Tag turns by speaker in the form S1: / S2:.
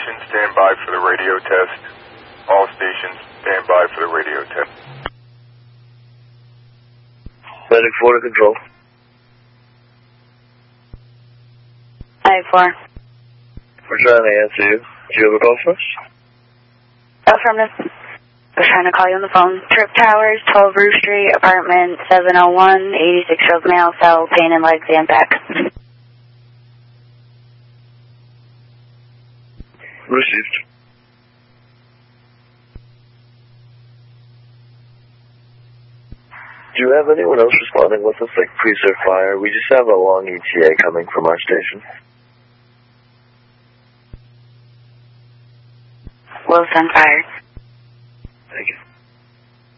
S1: stations, stand by for the radio test. All stations, stand by for the radio test.
S2: Medic 4 to control.
S3: 94.
S2: We're trying to answer you. Do you have a call for us?
S3: Affirmative. I was trying to call you on the phone. Trip Towers, 12 Roof Street, apartment 701, 86-year-old male, fell, pain in legs and back.
S2: Received. Do you have anyone else responding with us, like Preserve Fire? We just have a long ETA coming from our station.
S3: Wilson Fire.